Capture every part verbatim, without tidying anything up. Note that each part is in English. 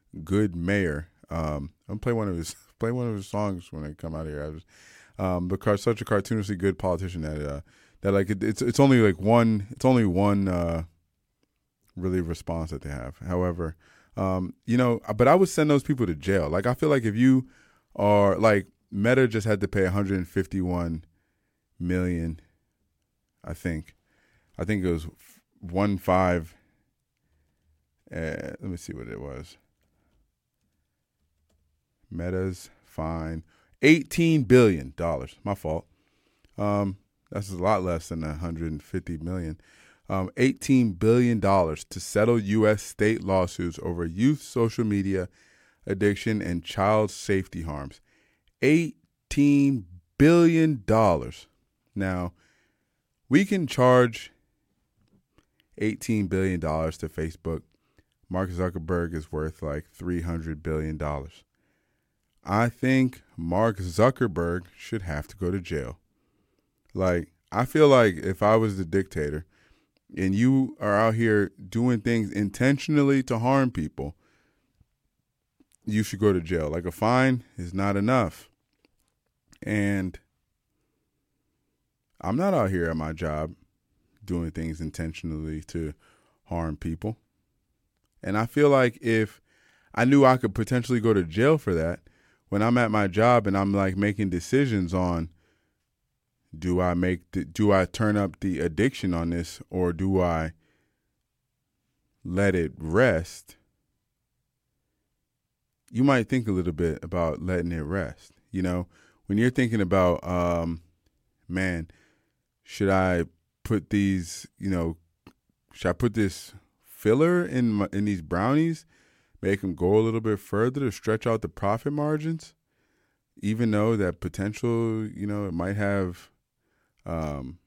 Good Mayor. Um, I'm play one of his play one of his songs when I come out here. I was um, because such a cartoonishly good politician that uh, that like it, it's it's only like one it's only one uh, really response that they have. However, um, you know, but I would send those people to jail. Like I feel like if you are like Meta just had to pay one hundred fifty-one million. I think, I think it was one five. Uh, let me see what it was. Meta's fine, eighteen billion dollars. My fault. Um, that's a lot less than one hundred fifty million. Um, eighteen billion dollars to settle U S state lawsuits over youth social media addiction and child safety harms. eighteen billion dollars. Now, we can charge eighteen billion dollars to Facebook. Mark Zuckerberg is worth like three hundred billion dollars. I think Mark Zuckerberg should have to go to jail. Like, I feel like if I was the dictator and you are out here doing things intentionally to harm people, you should go to jail. Like, a fine is not enough. And I'm not out here at my job doing things intentionally to harm people. And I feel like if I knew I could potentially go to jail for that, when I'm at my job and I'm like making decisions on, do I make the, do I turn up the addiction on this, or do I let it rest? You might think a little bit about letting it rest. You know, when you're thinking about, um, man, should I put these, you know, should I put this filler in my, in these brownies, make them go a little bit further to stretch out the profit margins, even though that potential, you know, it might have, um,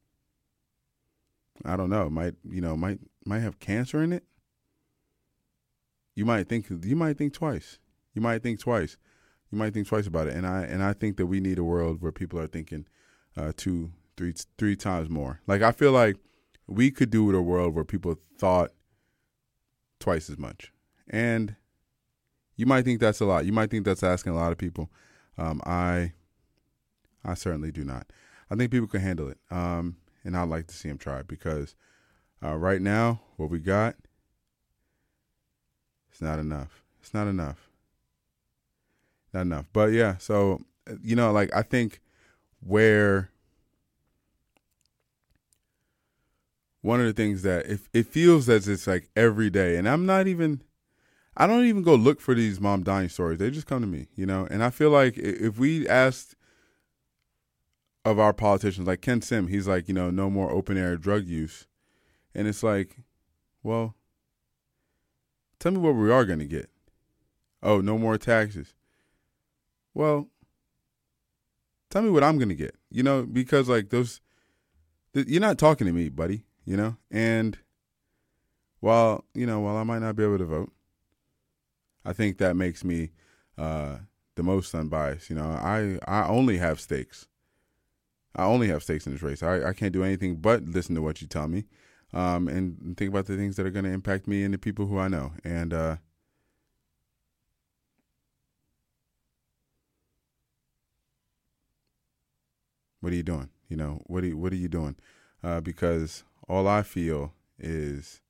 I don't know, might, you know, might, might have cancer in it. You might think, you might think twice. You might think twice. You might think twice about it. And I, and I think that we need a world where people are thinking, uh, two, three, three times more. Like, I feel like we could do with a world where people thought twice as much. And you might think that's a lot. You might think that's asking a lot of people. Um, I, I certainly do not. I think people can handle it. Um, and I'd like to see them try, because uh, right now, what we got, it's not enough. It's not enough. Not enough. But yeah, so, you know, like, I think where one of the things that it, it feels as it's like every day, and I'm not even, I don't even go look for these mom dying stories. They just come to me, you know? And I feel like if we asked of our politicians, like Ken Sim, he's like, you know, no more open air drug use. And it's like, well, tell me what we are going to get. Oh, no more taxes. Well, tell me what I'm going to get, you know, because like those, th- you're not talking to me, buddy, you know? And while, you know, while I might not be able to vote, I think that makes me uh, the most unbiased. You know, I, I only have stakes. I only have stakes in this race. I, I can't do anything but listen to what you tell me, um, and think about the things that are going to impact me and the people who I know. And uh, what are you doing? You know, what are you, what are you doing? Uh, because all I feel is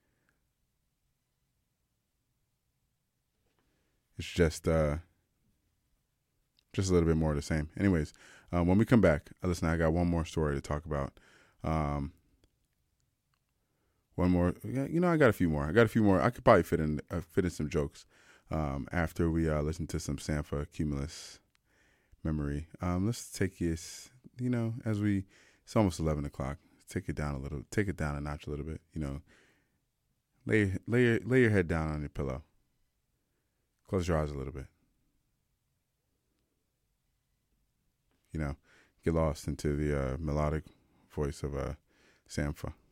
it's just uh, just a little bit more of the same. Anyways, um, when we come back, uh, listen, I got one more story to talk about. Um, one more, you know, I got a few more. I got a few more. I could probably fit in uh, fit in some jokes um, after we uh, listen to some Sampha Cumulus Memory. Um, let's take this, you know, as we, it's almost eleven o'clock. Take it down a little, take it down a notch a little bit. You know, lay lay your, lay your head down on your pillow. Close your eyes a little bit. You know, get lost into the uh, melodic voice of uh, Sampha.